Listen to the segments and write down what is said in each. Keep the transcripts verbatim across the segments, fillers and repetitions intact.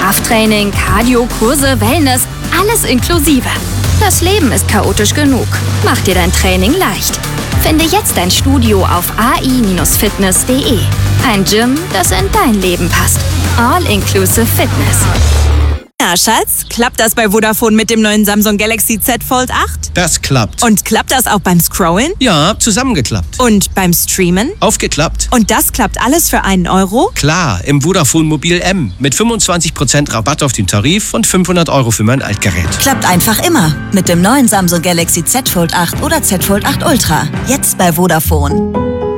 Krafttraining, Cardio, Kurse, Wellness, alles inklusive. Das Leben ist chaotisch genug. Mach dir dein Training leicht. Finde jetzt dein Studio auf a i Bindestrich fitness punkt de. Ein Gym, das in dein Leben passt. All-Inclusive Fitness. Ja, Schatz, klappt das bei Vodafone mit dem neuen Samsung Galaxy Z Fold acht? Das klappt. Und klappt das auch beim Scrollen? Ja, zusammengeklappt. Und beim Streamen? Aufgeklappt. Und das klappt alles für einen Euro? Klar, im Vodafone Mobil M. Mit fünfundzwanzig Prozent Rabatt auf den Tarif und fünfhundert Euro für mein Altgerät. Klappt einfach immer. Mit dem neuen Samsung Galaxy Z Fold acht oder Z Fold acht Ultra. Jetzt bei Vodafone.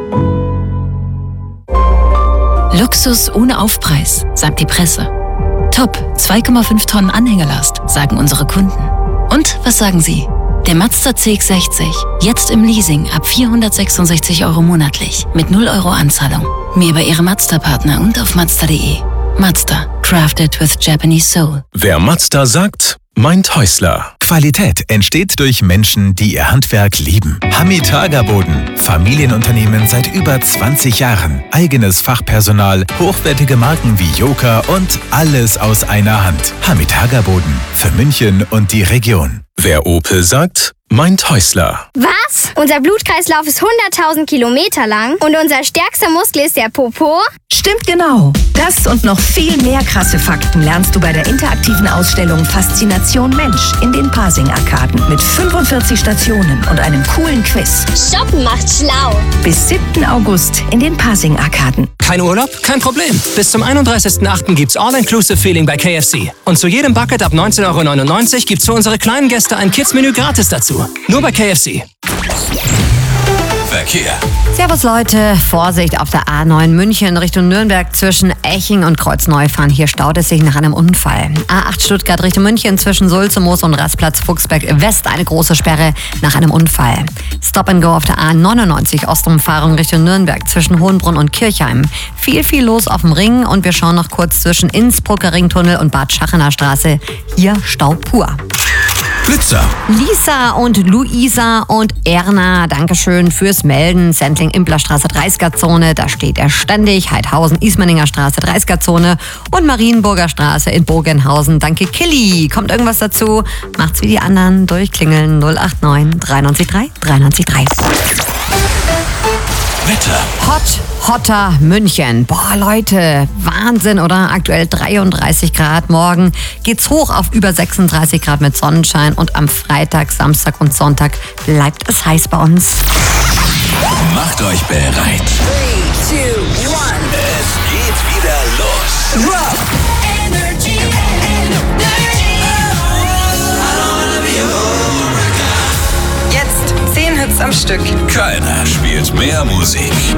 Luxus ohne Aufpreis, sagt die Presse. Top, zwei Komma fünf Tonnen Anhängelast, sagen unsere Kunden. Und was sagen Sie? Der Mazda C X sechzig, jetzt im Leasing ab vierhundertsechsundsechzig Euro monatlich, mit null Euro Anzahlung. Mehr bei Ihrem Mazda-Partner und auf mazda punkt de. Mazda, crafted with Japanese soul. Wer Mazda sagt, meint Häusler. Qualität entsteht durch Menschen, die ihr Handwerk lieben. Hamid-Hagerboden. Familienunternehmen seit über zwanzig Jahren. Eigenes Fachpersonal, hochwertige Marken wie Joker und alles aus einer Hand. Hamid-Hagerboden. Für München und die Region. Wer Opel sagt, meint Häusler. Was? Unser Blutkreislauf ist hunderttausend Kilometer lang und unser stärkster Muskel ist der Popo? Stimmt genau. Das und noch viel mehr krasse Fakten lernst du bei der interaktiven Ausstellung Faszination Mensch in den Pasing-Arkaden mit fünfundvierzig Stationen und einem coolen Quiz. Shoppen macht schlau. Bis siebten August in den Pasing-Arkaden. Kein Urlaub? Kein Problem. Bis zum einunddreißigsten achten gibt's All-Inclusive Feeling bei K F C. Und zu jedem Bucket ab neunzehn Euro neunundneunzig gibt's für unsere kleinen Gäste ein Kids-Menü gratis dazu. Nur bei K F C. Verkehr. Servus Leute, Vorsicht auf der A neun München Richtung Nürnberg zwischen Eching und Kreuzneufahren. Hier staut es sich nach einem Unfall. A acht Stuttgart Richtung München zwischen Sulzemoos und Rastplatz Fuchsberg West eine große Sperre nach einem Unfall. Stop and Go auf der A neunundneunzig Ostumfahrung Richtung Nürnberg zwischen Hohenbrunn und Kirchheim. Viel, viel los auf dem Ring und wir schauen noch kurz zwischen Innsbrucker Ringtunnel und Bad Schachener Straße. Hier Stau pur. Blitzer. Lisa und Luisa und Erna, Dankeschön fürs Melden. Sendling, Implerstraße, dreißiger-Zone, da steht er ständig. Heidhausen, Ismaninger Straße, dreißiger-Zone und Marienburger Straße in Bogenhausen. Danke, Killy. Kommt irgendwas dazu? Macht's wie die anderen. Durchklingeln null acht neun drei neun drei drei neun drei. Wetter. Hot, hotter München. Boah, Leute, Wahnsinn, oder? Aktuell dreiunddreißig Grad. Morgen geht's hoch auf über sechsunddreißig Grad mit Sonnenschein. Und am Freitag, Samstag und Sonntag bleibt es heiß bei uns. Macht euch bereit. three, two, one. Es geht wieder los. Rock. Energy, energy. Jetzt zehn Hits am Stück. Keiner spielt mehr Musik.